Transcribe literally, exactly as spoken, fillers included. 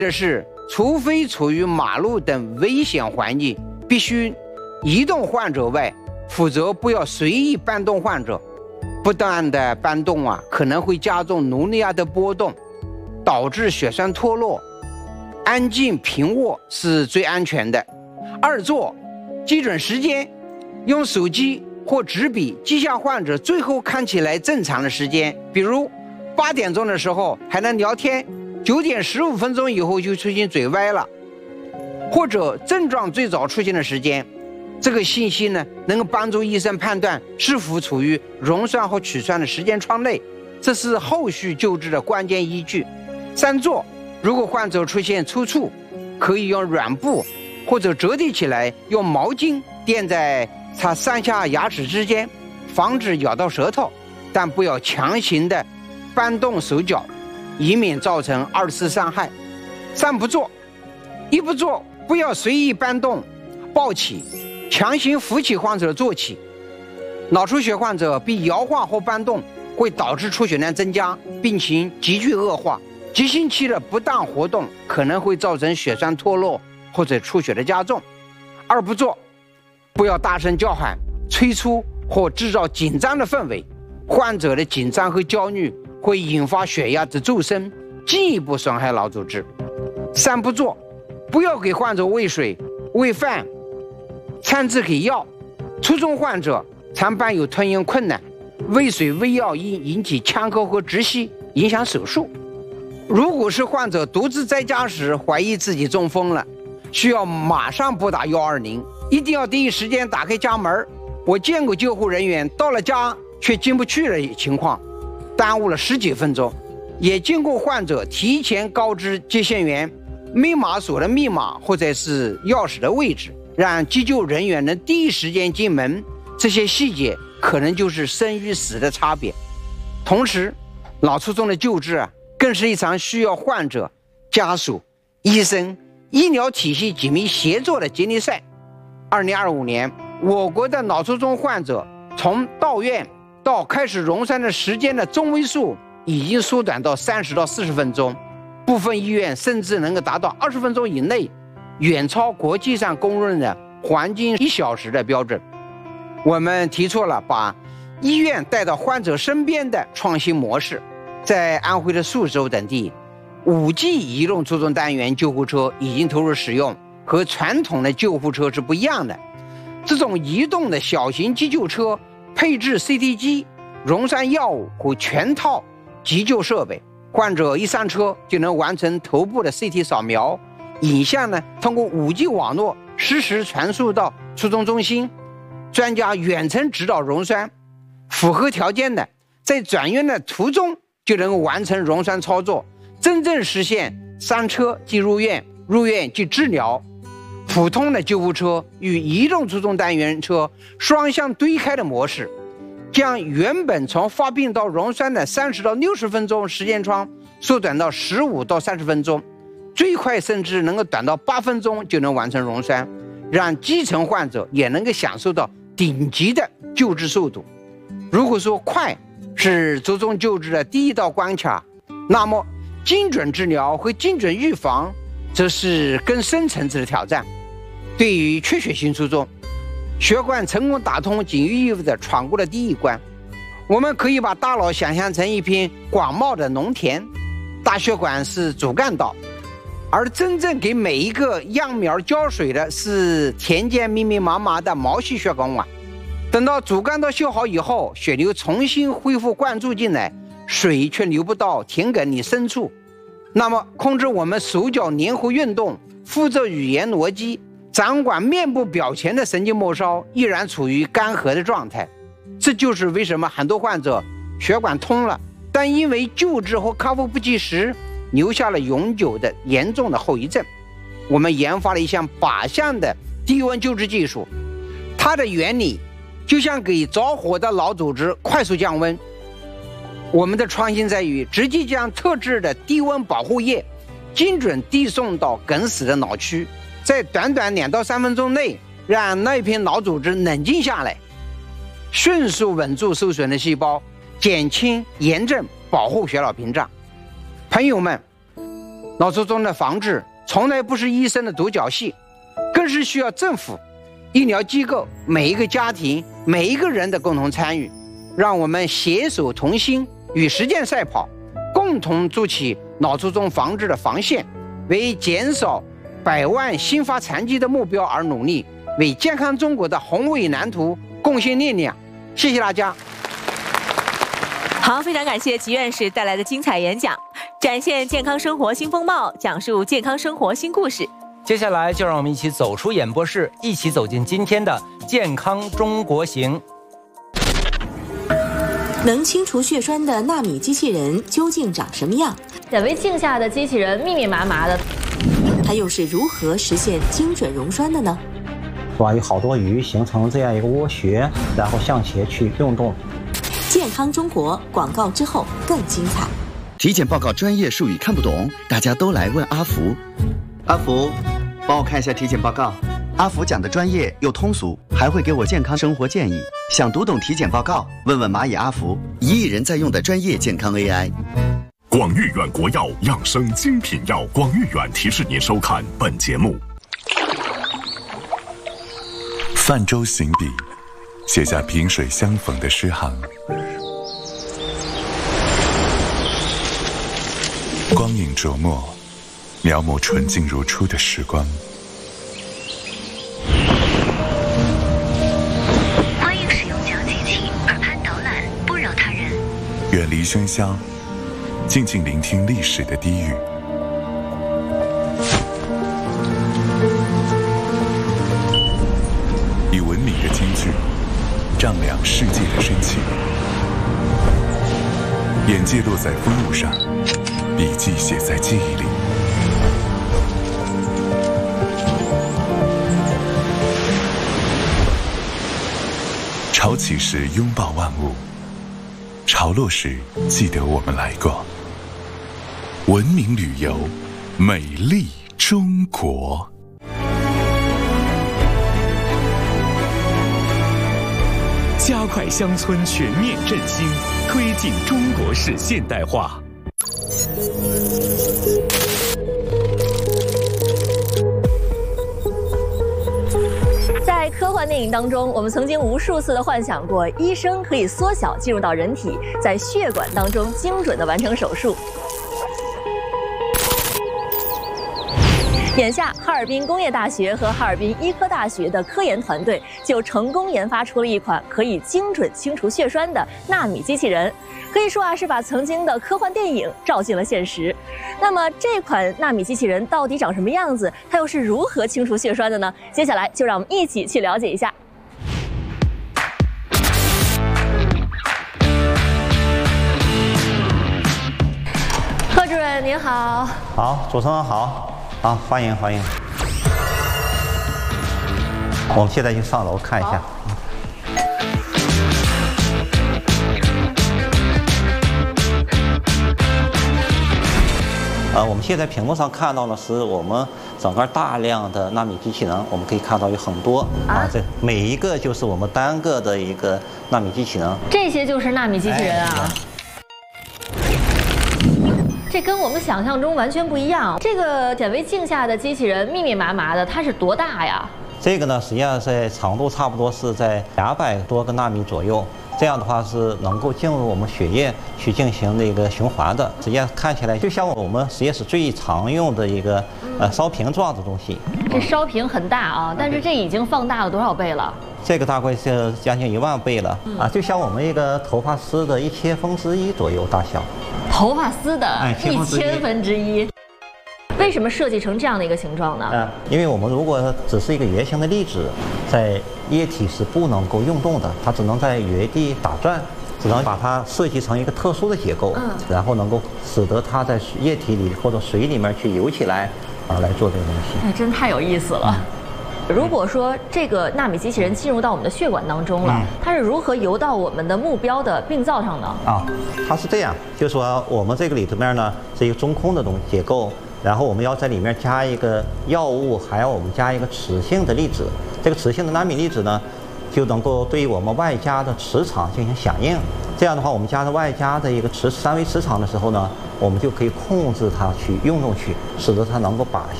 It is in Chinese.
的是，除非处于马路等危险环境，必须移动患者外，否则不要随意搬动患者。不断的搬动啊，可能会加重颅内压的波动，导致血栓脱落。安静平卧是最安全的。二坐，记准时间，用手机或纸笔记下患者最后看起来正常的时间，比如八点钟的时候还能聊天，九点十五分钟以后就出现嘴歪了，或者症状最早出现的时间。这个信息呢，能够帮助医生判断是否处于溶栓或取栓的时间窗内，这是后续救治的关键依据。三坐，如果患者出现抽搐，可以用软布或者折叠起来，用毛巾垫在他上下牙齿之间，防止咬到舌头，但不要强行的搬动手脚，以免造成二次伤害。三不坐，一不坐，不要随意搬动、抱起、强行扶起患者坐起。脑出血患者被摇晃或搬动会导致出血量增加，病情急剧恶化。急性期的不当活动可能会造成血栓脱落或者出血的加重。二不坐，不要大声叫喊、催促或制造紧张的氛围，患者的紧张和焦虑会引发血压的骤升，进一步损害脑组织。三不坐，不要给患者喂水、喂饭、掺制给药。初中患者常伴有吞咽困难，喂水喂药易引起呛口和窒息，影响手术。如果是患者独自在家时怀疑自己中风了，需要马上拨打一二零，一定要第一时间打开家门。我见过救护人员到了家却进不去的情况，耽误了十几分钟。也见过患者提前告知接线员密码锁的密码或者是钥匙的位置，让急救人员能第一时间进门。这些细节可能就是生与死的差别。同时，脑卒中的救治啊，更是一场需要患者、家属、医生、医疗体系紧密协作的接力赛。二零二五年，我国的脑卒中患者从到院到开始溶栓的时间的中位数已经缩短到三十到四十分钟，部分医院甚至能够达到二十分钟以内，远超国际上公认的黄金一小时的标准。我们提出了把医院带到患者身边的创新模式。在安徽的宿州等地， 五 G 移动卒中单元救护车已经投入使用，和传统的救护车是不一样的。这种移动的小型急救车配置 C T 机、溶栓药物和全套急救设备，患者一上车就能完成头部的 C T 扫描，影像呢通过 五 G 网络实时传输到卒中中心，专家远程指导溶栓，符合条件的在转院的途中就能够完成溶栓操作，真正实现上车即入院，入院即治疗。普通的救护车与移动卒中单元车双向对开的模式，将原本从发病到溶栓的三十到六十分钟时间窗缩短到十五到三十分钟，最快甚至能够短到八分钟就能完成溶栓，让基层患者也能够享受到顶级的救治速度。如果说快是卒中救治的第一道关卡，那么精准治疗和精准预防则是更深层次的挑战。对于缺血性卒中，血管成功打通仅意味着闯过了第一关。我们可以把大脑想象成一片广袤的农田，大血管是主干道，而真正给每一个秧苗浇水的是田间密密麻麻的毛细血管网。等到主干道修好以后，血流重新恢复灌注进来，水却流不到田埂里深处。那么控制我们手脚灵活运动、负责语言逻辑、掌管面部表情的神经末梢依然处于干涸的状态。这就是为什么很多患者血管通了，但因为救治和康复不及时，留下了永久的严重的后遗症。我们研发了一项靶向的低温救治技术，它的原理就像给着火的脑组织快速降温。我们的创新在于直接将特制的低温保护液精准递送到梗死的脑区，在短短两到三分钟内让那片脑组织冷静下来，迅速稳住受损的细胞，减轻炎症，保护血脑屏障。朋友们， 脑卒中的防治从来不是医生的独角戏，更是需要政府、医疗机构、每一个家庭、每一个人的共同参与。让我们携手同心，与时间赛跑，共同筑起脑卒中防治的防线，为减少百万新发残疾的目标而努力，为健康中国的宏伟蓝图贡献力量。谢谢大家。 好，非常感谢齐院士带来的精彩演讲，展现健康生活新风貌，讲述健康生活新故事。 接下来就让我们一起走出演播室，一起走进今天的健康中国行。 能清除血栓的纳米机器人究竟长什么样？ 显微镜下的机器人密密麻麻的， 它又是如何实现精准溶栓的呢？ 把有好多鱼形成这样一个涡旋，然后向前去运动。 健康中国广告之后更精彩。 体检报告专业术语看不懂，大家都来问阿福。阿福，帮我看一下体检报告。阿福讲的专业又通俗，还会给我健康生活建议。想读懂体检报告，问问蚂蚁阿福，一亿人在用的专业健康 A I。 广誉远国药养生精品药，广誉远提示您收看本节目。 泛舟行笔，写下萍水相逢的诗行。光影琢磨，描摹纯净如初的时光。 欢迎使用讲机器，耳畔导览，不扰他人。 远离喧嚣，静静聆听历史的低语。以文明的金句丈量世界的深情。眼界落在风物上，笔记写在记忆里。潮起时拥抱万物，潮落时记得我们来过。文明旅游，美丽中国。 加快乡村全面振兴，推进中国式现代化。 在科幻电影当中，我们曾经无数次的幻想过，医生可以缩小进入到人体，在血管当中精准的完成手术。眼下，哈尔滨工业大学和哈尔滨医科大学的科研团队就成功研发出了一款可以精准清除血栓的纳米机器人，可以说啊是把曾经的科幻电影照进了现实。那么这款纳米机器人到底长什么样子？它又是如何清除血栓的呢？接下来就让我们一起去了解一下。贺主任您好。 好，主持人好。好，欢迎欢迎。我们现在就上楼看一下。呃，我们现在屏幕上看到的是我们整个大量的纳米机器人，我们可以看到有很多啊，这每一个就是我们单个的一个纳米机器人。 这些就是纳米机器人啊。哎，这跟我们想象中完全不一样。这个显微镜下的机器人密密麻麻的，它是多大呀？ 这个呢，实际上在长度差不多是在两百多个纳米左右。这样的话是能够进入我们血液去进行那个循环的。实际上看起来就像我们实验室最常用的一个呃烧瓶状的东西。 这烧瓶很大啊，但是这已经放大了多少倍了？ 这个大概是将近一万倍了、嗯、啊，就像我们一个头发丝的一千分之一左右大小。 头发丝的一千分之一。为什么设计成这样的一个形状呢？ 啊，因为我们如果只是一个圆形的粒子，在液体是不能够运动的，它只能在原地打转，只能把它设计成一个特殊的结构，嗯，然后能够使得它在液体里或者水里面去游起来，啊，来做这个东西。 哎，真太有意思了。嗯，如果说这个纳米机器人进入到我们的血管当中了，嗯、它是如何游到我们的目标的病灶上呢？ 啊，它是这样，就是说我们这个里头面呢是一个中空的东结构，然后我们要在里面加一个药物，还要我们加一个磁性的粒子。这个磁性的纳米粒子呢，就能够对于我们外加的磁场进行响应。 这样的话，我们加上外加的一个磁三维磁场的时候呢，我们就可以控制它去运动去，使得它能够把